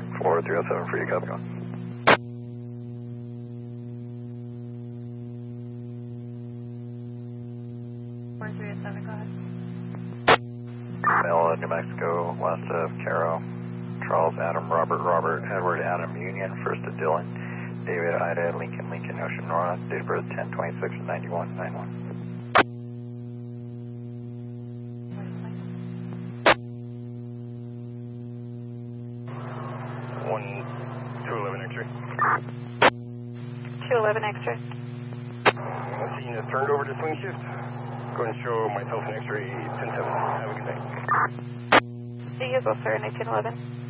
4307 for you, copy on. Go ahead. Mel, New Mexico, west of Caro. Charles, Adam, Robert, Edward, Adam, Union, first to Dylan. David, Ida, Lincoln, Ocean, Nora. Date of birth 10/26/91, 91. One, 211 X-ray. 211 X-ray. Scene is turned over to swing shift. Go and show myself an X-ray 10-7. Have a good day. Vehicle, sir, 1911.